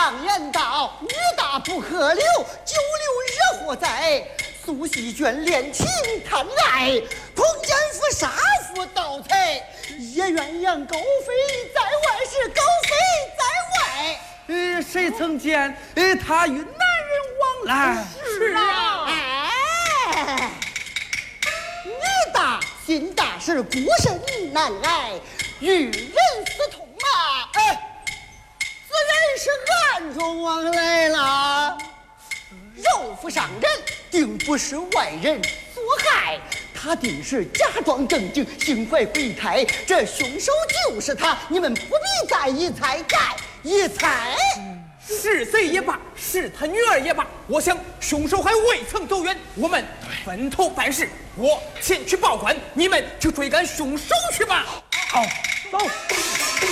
常言道，女大不可留，久留惹祸哉。苏锡娟恋情贪爱，彭奸夫杀父盗财，叶鸳鸯狗飞在外，是狗飞在外。 谁曾见他与男人往来？ 是啊，哎，女大心大是孤身难挨，与人私通啊，哎，此人是暗中往来了。肉腹上人定不是外人所害，他定是假装正经，心怀鬼胎。这凶手就是他，你们不必再一猜再一猜。 是谁也罢，是他女儿也罢，我想凶手还未曾走远，我们分头办事。我前去报官，你们去追赶凶手去吧。 好，走。